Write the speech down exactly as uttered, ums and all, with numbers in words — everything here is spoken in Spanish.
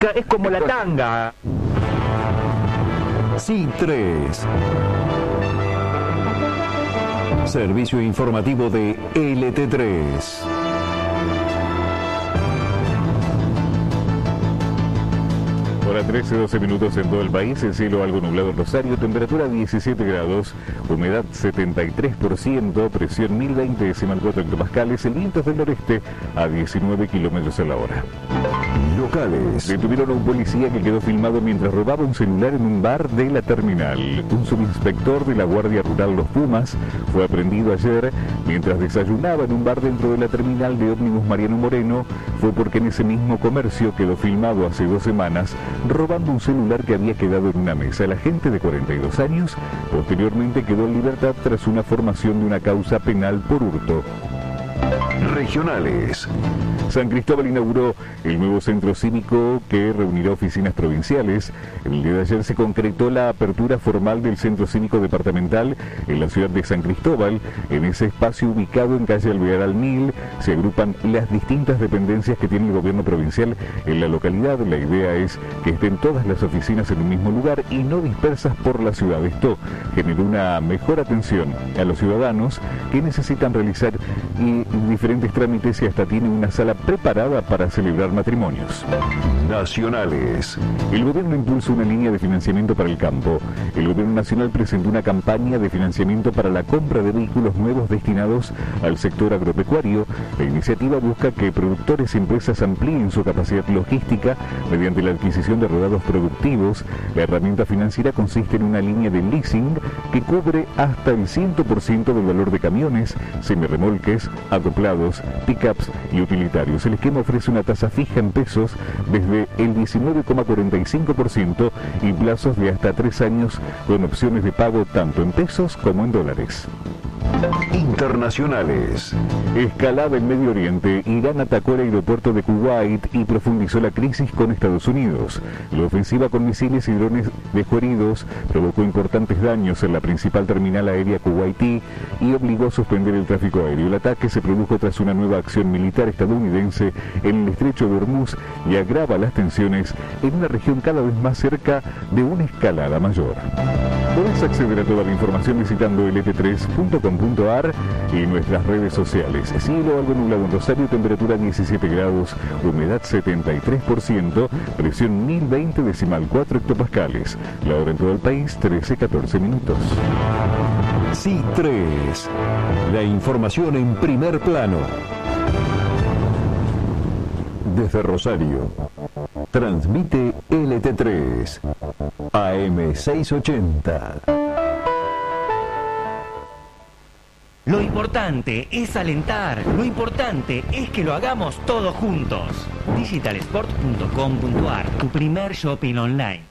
Es como la tanga. Sí tres. Servicio informativo de L T tres. Hora trece, doce minutos en todo el país, el cielo algo nublado en Rosario, temperatura diecisiete grados, humedad setenta y tres por ciento, presión mil veinte decimal cuatro hectopascales, el viento es del noreste a diecinueve kilómetros a la hora. Locales. Detuvieron a un policía que quedó filmado mientras robaba un celular en un bar de la terminal. Un subinspector de la Guardia Rural Los Pumas fue aprendido ayer mientras desayunaba en un bar dentro de la terminal de ómnibus Mariano Moreno. Fue porque en ese mismo comercio quedó filmado hace dos semanas robando un celular que había quedado en una mesa. El agente de cuarenta y dos años posteriormente quedó en libertad tras una formación de una causa penal por hurto. Regionales. San Cristóbal inauguró el nuevo centro cívico que reunirá oficinas provinciales. El día de ayer se concretó la apertura formal del centro cívico departamental en la ciudad de San Cristóbal. En ese espacio ubicado en calle Alvear al Mil se agrupan las distintas dependencias que tiene el gobierno provincial en la localidad. La idea es que estén todas las oficinas en un mismo lugar y no dispersas por la ciudad. Esto generó una mejor atención a los ciudadanos que necesitan realizar y diferentes trámites y hasta tiene una sala preparada para celebrar matrimonios. Nacionales. El gobierno impulsa una línea de financiamiento para el campo. El gobierno nacional presentó una campaña de financiamiento para la compra de vehículos nuevos destinados al sector agropecuario. La iniciativa busca que productores y empresas amplíen su capacidad logística mediante la adquisición de rodados productivos. La herramienta financiera consiste en una línea de leasing que cubre hasta el cien por ciento del valor de camiones, semirremolques, acoplados, pickups y utilitarios. El esquema ofrece una tasa fija en pesos desde el diecinueve coma cuarenta y cinco por ciento y plazos de hasta tres años con opciones de pago tanto en pesos como en dólares. Internacionales. Escalada en Medio Oriente. Irán atacó el aeropuerto de Kuwait y profundizó la crisis con Estados Unidos. La ofensiva con misiles y drones dejó heridos, provocó importantes daños en la principal terminal aérea kuwaití y obligó a suspender el tráfico aéreo. El ataque se produjo tras una nueva acción militar estadounidense en el estrecho de Hormuz y agrava las tensiones en una región cada vez más cerca de una escalada mayor. Puedes acceder a toda la información visitando L T tres punto com punto a r y nuestras redes sociales. Cielo algo nublado en Rosario, temperatura diecisiete grados, humedad setenta y tres por ciento, presión mil veinte decimal cuatro hectopascales. La hora en todo el país, trece catorce minutos. Sí tres. La información en primer plano. Desde Rosario, transmite L T tres, A M seiscientos ochenta. Lo importante es alentar, lo importante es que lo hagamos todos juntos. digital sport punto com punto a r, tu primer shopping online.